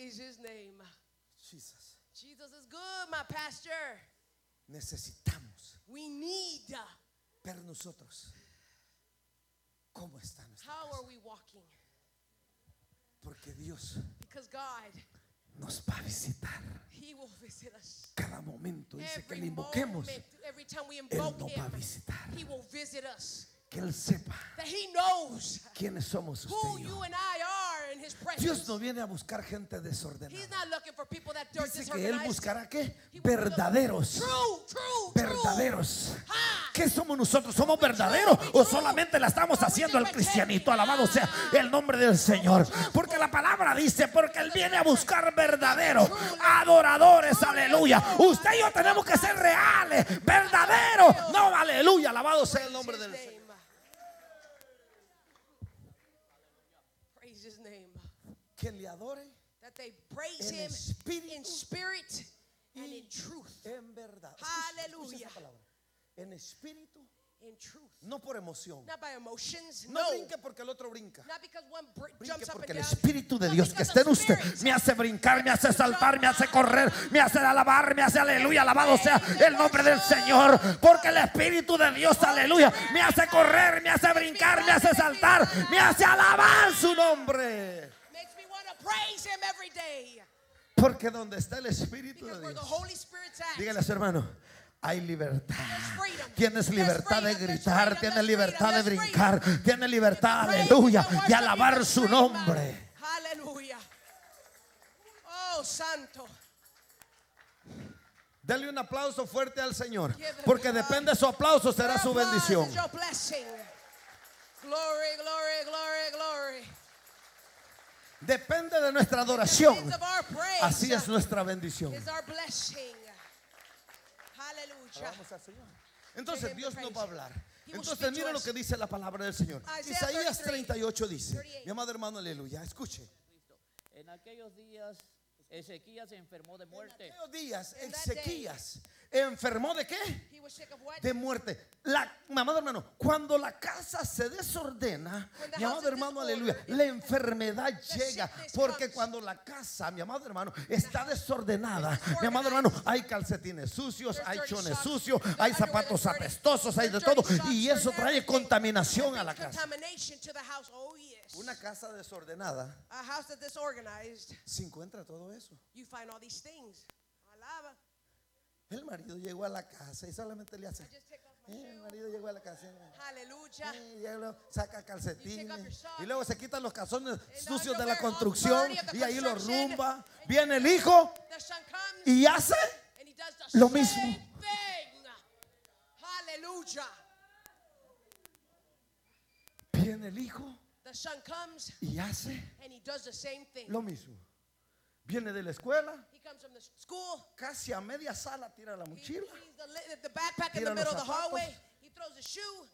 Praise his name. Jesus. Jesus is good, my pastor. Necesitamos We need. ver nosotros cómo está nuestra How casa. are we walking? Porque Dios Because God, nos va a visitar he will visit us. cada momento. Dice que Every le invoquemos, moment, every time we Él invoke nos va a him, visitar. he will visit us. Que Él sepa That he knows quiénes somos who usted y you yo. and I are in his presence. Dios no viene a buscar gente He's desordenada. not looking for people that are Dice que Él disorganized. buscará ¿qué? He will look- Verdaderos. True. Verdaderos. Ah. ¿Qué somos nosotros? ¿Somos verdaderos o solamente la estamos haciendo al cristianito? Alabado sea el nombre del Señor. Porque la palabra dice, porque Él viene a buscar verdaderos, adoradores, aleluya. Usted y yo tenemos que ser reales, verdaderos. No, aleluya, alabado sea el nombre del Señor. Praise his name. Que le adore That they praise en him espíritu in spirit and in truth. en verdad. Hallelujah. Escucha esa palabra. En espíritu, In truth. no por emoción. Not by emotions. No No. brinque porque el otro brinca. Not because one Brinque jumps up porque and el down. Espíritu de Not Dios que because está en of usted spirit. me hace brincar, me hace saltar, me hace correr, me hace alabar, me hace aleluya, alabado sea el nombre del Señor. Porque el Espíritu de Dios, aleluya, me hace correr, me hace brincar, me hace saltar, me hace alabar su nombre. Makes me want to praise him every day. Porque donde está el Espíritu Because de where the Dios, Holy Spirit's at. dígale a su hermano, hay libertad. freedom. Tienes libertad de There's freedom, gritar, there's tienes freedom, libertad de there's brincar, tienes libertad, Praise aleluya, and worship y alabar in the su street, nombre. Hallelujah. Oh, santo. Dale un aplauso fuerte al Señor, Give him porque God. depende de su aplauso será Your su applause bendición. is your blessing. Glory, glory, glory, glory. Depende de nuestra adoración. The of our praise Así es nuestra bendición. is our blessing. Hallelujah. Alabamos al Señor. Entonces Dios nos va a hablar. He will Entonces speak to mira lo us. que dice la palabra del Señor. Isaiah Isaías 33, 38 dice, 38. mi amado hermano, aleluya, escuche. En aquellos días Ezequías se enfermó de muerte. En aquellos días In that Ezequías enfermó de qué? He was sick of what? De muerte. Mi amado hermano, cuando la casa se desordena, When the mi house amado is hermano, disordered, aleluya, la enfermedad llega. sickness Porque comes. cuando la casa, mi amado hermano, está desordenada, is mi amado disorganized, hermano, hay calcetines sucios, there's hay dirty chones socks, sucios, there's hay underwear zapatos that's dirty, apestosos, hay de there's todo. dirty socks, Y eso there's trae everything. contaminación a It la brings casa. contamination to the house. Oh, yes. Una casa desordenada A house that's disorganized, se encuentra todo eso. you find all these things. Alaba. El marido llegó a la casa y solamente le hace. Just take off my El shoe. marido llegó a la casa. Hallelujah. Y luego saca calcetines You take off your socks. y luego se quitan los calzones And sucios de la underwear, all construcción dirty of the y ahí los construction. rumba. Viene el hijo The son comes y hace and he does the lo same mismo. thing. Hallelujah. viene el hijo The son comes y hace and he does the same thing. lo mismo. Viene de la escuela, He comes from the school. casi a media sala tira la He mochila. leaves the backpack in Tira the middle of los the hallway. zapatos. He throws the shoe.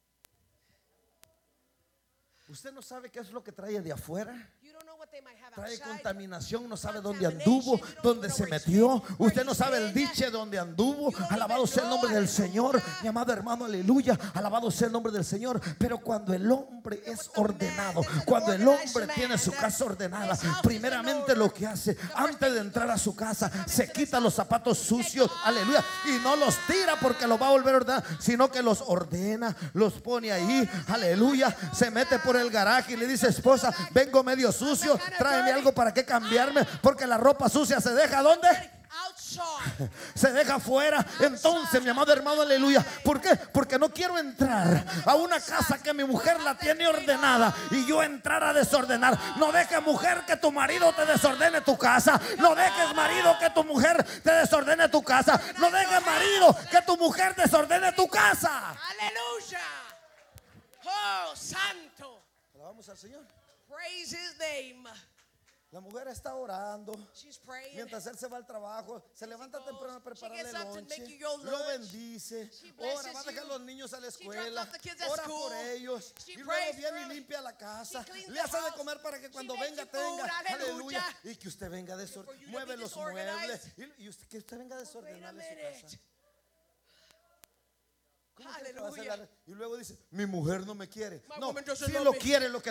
Usted no sabe qué es lo que trae de afuera. You don't know what they might have Trae outside. contaminación, no sabe dónde Contamination, anduvo, you don't dónde know se where he's metió. been, where Usted no he's sabe el been. diche donde anduvo. You don't Alabado even sea el nombre know, del Señor. aleluya. Mi amado hermano, aleluya. Alabado sea el nombre del Señor. Pero cuando el hombre es ordenado, cuando el hombre tiene su casa ordenada, primeramente lo que hace, antes de entrar a su casa, se quita los zapatos sucios, aleluya, y no los tira porque los va a volver a ordenar, sino que los ordena, los pone ahí, aleluya. Se mete por el garaje y le dice, esposa, vengo medio sucio, tráeme algo para que cambiarme, porque la ropa sucia se deja ¿dónde? Outside. Se deja afuera. Entonces, mi amado hermano, aleluya. ¿Por qué? Porque no quiero entrar a una casa que mi mujer la tiene ordenada y yo entrar a desordenar. No dejes, mujer, que tu marido te desordene tu casa. No dejes, marido, que tu mujer te desordene tu casa. No dejes, marido, que tu mujer desordene tu casa. Hallelujah. Oh, santo. Alabamos al Señor. Praise his name. La mujer está orando. She's praying. Mientras él se va al trabajo, se levanta goes, temprano a she prepararle gets up to lonche, make you your lo lunch. bendice, She blesses ora, va a dejar you. los niños a la She drops escuela, off the kids at ora school. por ellos She y luego prays viene for y them. limpia la casa, She cleans le the hace de house. comer para que She cuando makes venga you food. tenga, aleluya, Aleluya. y que usted venga For you to mueve be los disorganized. muebles y que usted venga a Wait a desordenarle su minute. casa. ¿Cómo cree que va a hacer Hallelujah. la- Y luego dice, mi mujer no me quiere. My No, woman doesn't si love lo me. quiere, lo que